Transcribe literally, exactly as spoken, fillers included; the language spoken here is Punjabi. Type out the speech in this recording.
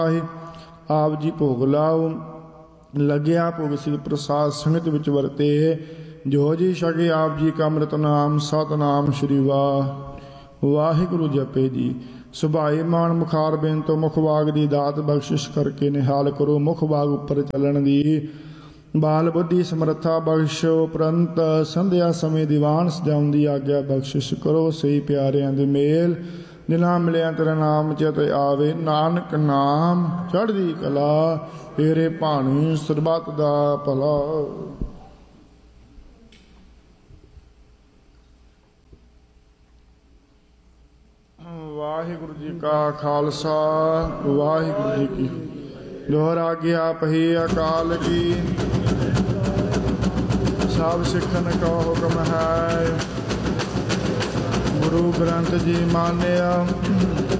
ਆਪ ਜੀ ਭੋਗ ਲਾਓ। ਲੱਗਿਆ ਭੋਗ ਸਿਰ ਪ੍ਰਸਾਦ ਸੰਗਤ ਵਿੱਚ ਵਰਤੇ। ਜੋ ਜੀ ਛਕੇ ਆਪ ਜੀ ਕਾ ਅੰਮ੍ਰਿਤ ਨਾਮ ਸਤਿਨਾਮ ਸ਼੍ਰੀ ਵਾਹ ਵਾਹਿਗੁਰੂ ਜਪੇ ਜੀ। ਸੁਭਾਏ ਮਾਨ ਮੁਖਾਰ ਬੇਨ ਤੋਂ ਮੁਖ ਬਾਗ ਦੀ ਦਾਤ ਬਖਸ਼ਿਸ਼ ਕਰਕੇ ਨਿਹਾਲ ਕਰੋ। ਮੁਖ ਬਾਗ ਉੱਪਰ ਚੱਲਣ ਦੀ ਬਾਲ ਬੁੱਧੀ ਸਮਰੱਥਾ ਬਖਸ਼ੋ। ਪ੍ਰੰਤ ਸੰਧਿਆ ਸਮੇਂ ਦੀਵਾਨ ਸਜਾਉਣ ਦੀ ਆਗਿਆ ਬਖਸ਼ਿਸ਼ ਕਰੋ। ਸਹੀ ਪਿਆਰਿਆਂ ਦੇ ਮੇਲ ਦਿਲਾਂ ਮਿਲਿਆ ਤੇਰਾ ਨਾਮ ਚਿਤ ਆਵੇ। ਨਾਨਕ ਨਾਮ ਚੜ੍ਹਦੀ ਕਲਾ ਤੇਰੇ ਭਾਣੀ ਸਰਬੱਤ ਦਾ ਭਲਾ। ਵਾਹਿਗੁਰੂ ਜੀ ਕਾ ਖਾਲਸਾ ਵਾਹਿਗੁਰੂ ਜੀ ਕੀ ਜੋਹਰ ਆਗਿਆ ਪਹੀ ਅਕਾਲ ਕੀ। ਸਭ ਸਿੱਖਣ ਕਾ ਹੁਕਮ ਹੈ ਗੁਰੂ ਗ੍ਰੰਥ ਜੀ ਮਾਨਿਆ।